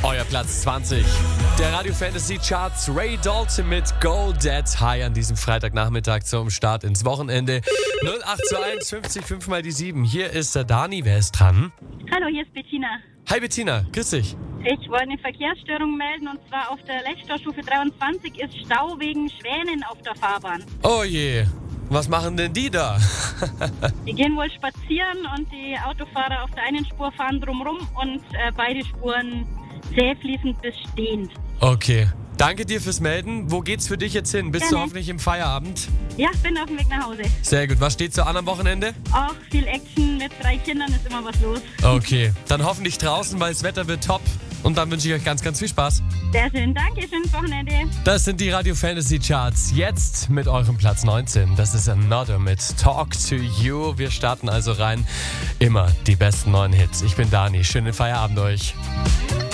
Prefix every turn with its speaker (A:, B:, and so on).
A: Euer Platz 20. Der Radio Fantasy Charts Ray Dalton mit Go Dead High an diesem Freitagnachmittag zum Start ins Wochenende. 0821 50 5 mal die 7. Hier ist der Dani. Wer ist dran?
B: Hallo, hier ist Bettina.
A: Hi Bettina, grüß dich.
B: Ich wollte eine Verkehrsstörung melden und zwar auf der Lechstaustufe 23 ist Stau wegen Schwänen auf der Fahrbahn.
A: Oh je, was machen denn die da?
B: Die gehen wohl spazieren und die Autofahrer auf der einen Spur fahren drumrum und beide Spuren zähfließend bis stehend.
A: Okay, danke dir fürs Melden. Wo geht's für dich jetzt hin? Bist
B: Gerne.
A: du hoffentlich im Feierabend?
B: Ja, bin auf dem Weg nach Hause.
A: Sehr gut. Was steht so an am Wochenende?
B: Auch viel Action mit 3 Kindern ist immer was los.
A: Okay, dann hoffentlich draußen, weil das Wetter wird top. Und dann wünsche ich euch ganz, ganz viel Spaß.
B: Sehr schön, danke, schönes Wochenende.
A: Das sind die Radio Fantasy Charts. Jetzt mit eurem Platz 19. Das ist Another mit Talk to You. Wir starten also rein. Immer die besten neuen Hits. Ich bin Dani. Schönen Feierabend euch.